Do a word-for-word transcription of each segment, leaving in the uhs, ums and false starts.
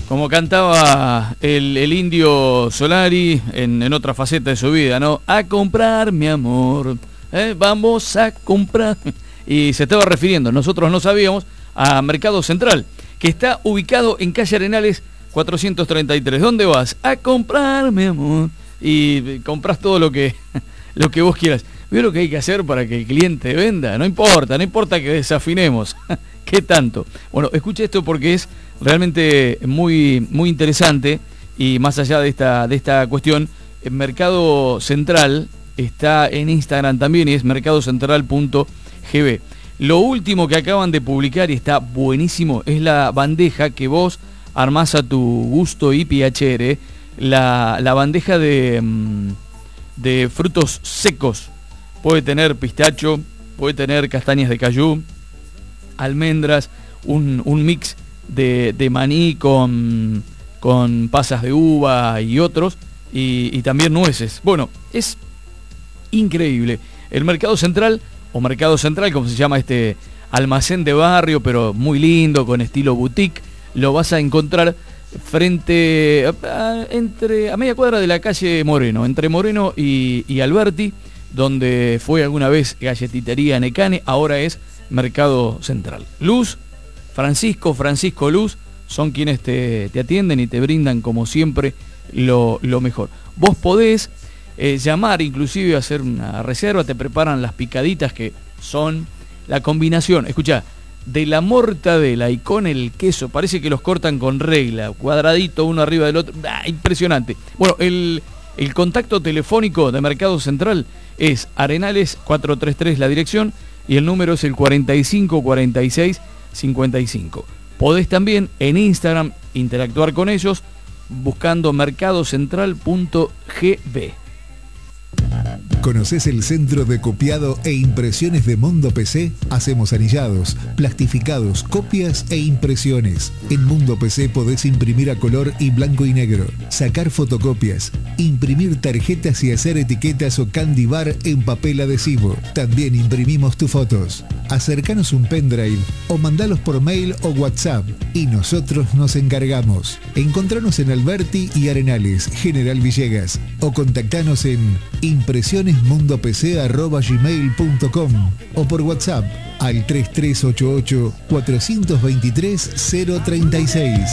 Como cantaba el, el Indio Solari en, en otra faceta de su vida, ¿no? A comprar, mi amor, ¿eh? Vamos a comprar. Y se estaba refiriendo, nosotros no sabíamos, a Mercado Central, que está ubicado en calle Arenales cuatrocientos treinta y tres. ¿Dónde vas? A comprar, mi amor. Y compras todo lo que, lo que vos quieras. ¿Veo lo que hay que hacer para que el cliente venda? No importa, no importa que desafinemos. ¿Qué tanto? Bueno, escuche esto porque es realmente muy, muy interesante, y más allá de esta, de esta cuestión, el Mercado Central está en Instagram también y es mercado central punto g b. Lo último que acaban de publicar y está buenísimo es la bandeja que vos armás a tu gusto y piacere, la, la bandeja de, de frutos secos. Puede tener pistacho, puede tener castañas de cayú, almendras, un, un mix de, de maní con, con pasas de uva y otros, y, y también nueces. Bueno, es increíble. El Mercado Central, o Mercado Central, como se llama este almacén de barrio, pero muy lindo, con estilo boutique, lo vas a encontrar frente a, entre, a media cuadra de la calle Moreno, entre Moreno y, y Alberti, donde fue alguna vez Galletitería Necane, ahora es Mercado Central. Luz, Francisco, Francisco Luz, son quienes te, te atienden y te brindan como siempre lo, lo mejor. Vos podés eh, llamar, inclusive hacer una reserva, te preparan las picaditas que son la combinación, escuchá, de la mortadela y con el queso, parece que los cortan con regla, cuadradito uno arriba del otro, ¡ah, impresionante! Bueno, el, el contacto telefónico de Mercado Central es Arenales cuatrocientos treinta y tres la dirección, y el número es el cuarenta y cinco cuarenta y seis cincuenta y cinco. Podés también en Instagram interactuar con ellos buscando mercado central punto g b. ¿Conocés el centro de copiado e impresiones de Mundo P C? Hacemos anillados, plastificados, copias e impresiones. En Mundo P C podés imprimir a color y blanco y negro, sacar fotocopias, imprimir tarjetas y hacer etiquetas o candy bar en papel adhesivo. También imprimimos tus fotos. Acercanos un pendrive o mandalos por mail o WhatsApp y nosotros nos encargamos. Encontranos en Alberti y Arenales, General Villegas, o contactanos en impresionesmundopc arroba gmail punto com o por WhatsApp al tres tres ocho ocho cuatro dos tres cero tres seis.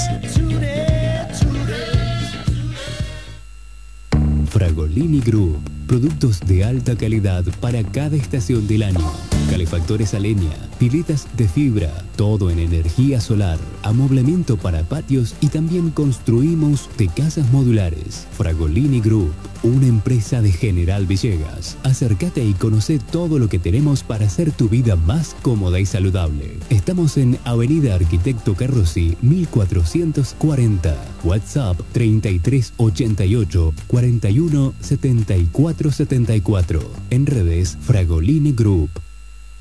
Fragolini Group, productos de alta calidad para cada estación del año. Calefactores a leña, piletas de fibra, todo en energía solar, amoblamiento para patios y también construimos de casas modulares. Fragolini Group, una empresa de General Villegas. Acércate y conoce todo lo que tenemos para hacer tu vida más cómoda y saludable. Estamos en Avenida Arquitecto Carrossi, mil cuatrocientos cuarenta. WhatsApp treinta y tres ochenta y ocho cuarenta y uno setenta y cuatro setenta y cuatro. En redes Fragolini Group.